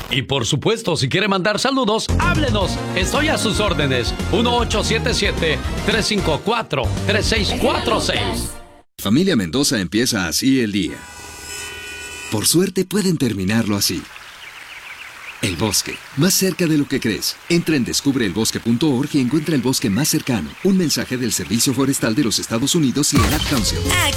Y por supuesto, si quiere mandar saludos, háblenos. Estoy a sus órdenes. 1877-354-3646. Familia Mendoza empieza así el día. Por suerte pueden terminarlo así. El bosque, más cerca de lo que crees. Entra en descubreelbosque.org y encuentra el bosque más cercano. Un mensaje del Servicio Forestal de los Estados Unidos y el Ad Council.